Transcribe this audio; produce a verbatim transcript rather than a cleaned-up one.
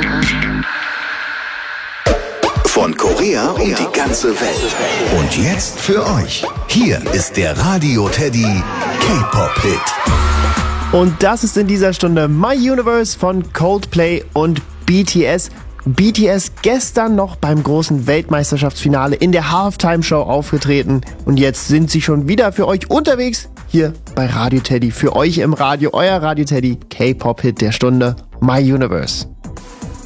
Von Korea und die ganze Welt. Und jetzt für euch. Hier ist der Radio Teddy K-Pop-Hit. Und das ist in dieser Stunde My Universe von Coldplay und B T S. B T S gestern noch beim großen Weltmeisterschaftsfinale in der Halftime-Show aufgetreten. Und jetzt sind sie schon wieder für euch unterwegs. Hier bei Radio Teddy. Für euch im Radio, euer Radio Teddy K-Pop-Hit der Stunde My Universe.